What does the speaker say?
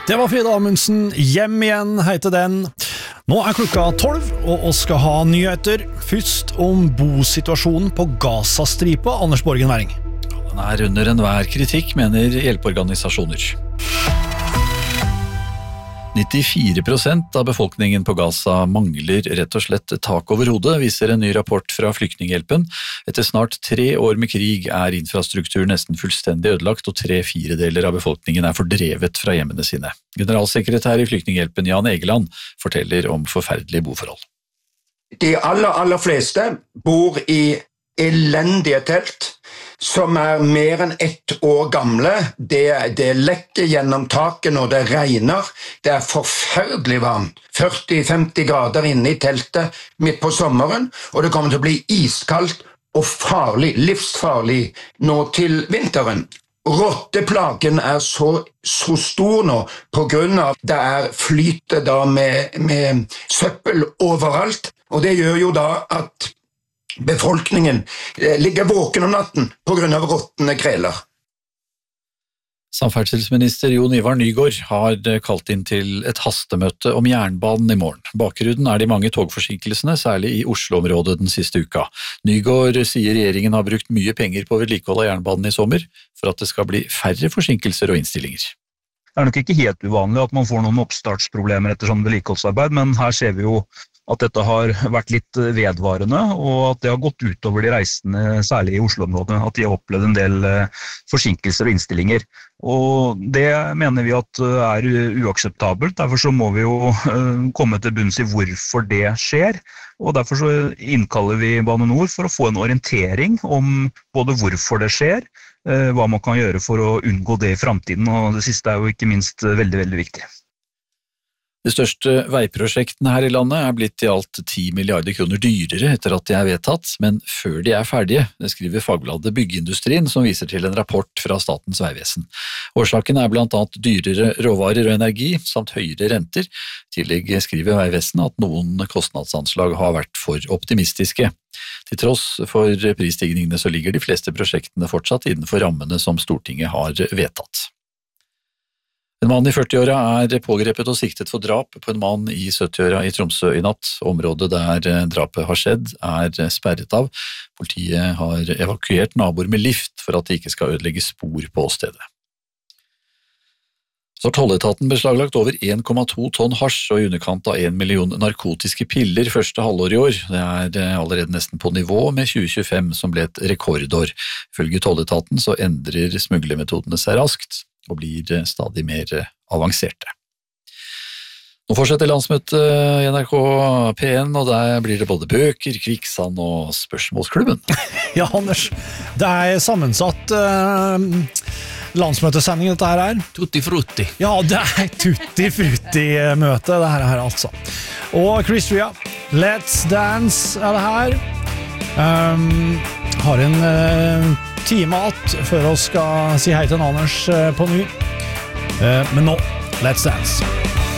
Det var Frida Amundsen, Hjem igjen heter den. Nå klokka 12, og vi skal ha nyheter. Først om bosituasjonen på Gazastripa, Anders Borgen Væring. Den under enhver kritikk, mener hjelpeorganisasjoner. 94% av befolkningen på Gaza mangler rett og slett tak over hodet, viser en ny rapport fra Flyktninghjelpen. Etter snart 3 år med krig infrastruktur nesten fullstendig ødelagt, og 3/4 av befolkningen fordrevet fra hjemmene sine. Generalsekretær i Flyktninghjelpen Jan Egeland forteller om forferdelige boforhold. De aller fleste bor i elendige telt, som mer enn 1 år gamle. Det lekker gjennom taket når det regner. Det forferdelig varmt. 40-50 grader inne i teltet midt på sommeren, og det kommer til å bli iskaldt og farlig, livsfarlig nå til vinteren. Rotteplagen så stor nå på grunn av det flyter da med søppel overalt, og det gjør jo da at befolkningen ligger våken om natten på grunn av råtne kreler. Samferdselsminister Jon Ivar Nygård har kalt inn til et hastemøte om jernbanen i morgen. Bakgrunnen de mange togforsinkelsene, særlig i Oslo-området den siste uka. Nygård sier regjeringen har brukt mye penger på vedlikehold av jernbanen i sommer, for at det skal bli færre forsinkelser og innstillinger. Det nok ikke helt uvanlig at man får noen oppstartsproblemer etter sånn vedlikeholdsarbeid, men her ser vi jo at dette har vært litt vedvarende, og at det har gått utover de reisende, særlig i Oslo-området, at de har opplevd en del forsinkelser og innstillinger. Og det mener vi at uakseptabelt, derfor så må vi jo komme til bunns i hvorfor det skjer, og derfor så innkaller vi Bane Nor for å få en orientering om både hvorfor det skjer, hva man kan gjøre for å unngå det i fremtiden, og det siste jo ikke minst veldig, veldig viktig. De største veiprosjektene her i landet blitt i alt 10 milliarder kroner dyrere etter at de vedtatt, men før de ferdige, det skriver fagbladet Byggeindustrien, som viser til en rapport fra Statens vegvesen. Årsaken blant annet dyrere råvarer og energi, samt høyere renter. I tillegg skriver Vegvesenet at noen kostnadsanslag har vært for optimistiske. Til tross for prisstigningene så ligger de fleste prosjektene fortsatt innenfor rammene som Stortinget har vedtatt. En mann i 40-åra pågrepet og siktet for drap på en mann i 70-åra i Tromsø i natt. Området der drapet har skjedd sperret av. Politiet har evakuert naboer med lift for at det ikke skal ødelegge spor på stedet. Så har tolletaten beslaglagt over 1,2 tonn hasj og i underkant av 1 million narkotiske piller første halvår i år. Det allerede nesten på nivå med 2025 som ble et rekordår. Ifølge tolletaten så endrer smuglermetodene seg raskt og blir stadig mer avanserte. Nå fortsetter landsmøtet i NRK P1, og der blir det både bøker, kvikksand og spørsmålsklubben. Ja, Anders, det sammensatt landsmøtesending dette her. Tutti frutti. Ja, det tutti frutti møte det her altså. Og Chris Ria, Let's Dance det her. Har en time att før vi skal si hei til Anders på ny. Men nå, Let's Dance.